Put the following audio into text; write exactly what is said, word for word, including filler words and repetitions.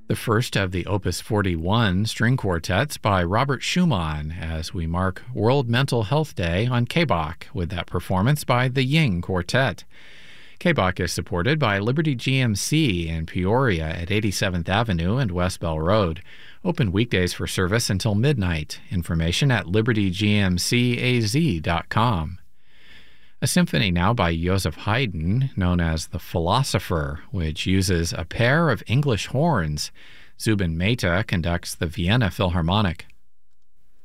the first of the Opus forty-one string quartets by Robert Schumann as we mark World Mental Health Day on K B O C with that performance by the Ying Quartet. K B O C is supported by Liberty G M C in Peoria at eighty-seventh Avenue and West Bell Road. Open weekdays for service until midnight. Information at liberty g m c a z dot com. A symphony now by Joseph Haydn, known as The Philosopher, which uses a pair of English horns. Zubin Mehta conducts the Vienna Philharmonic.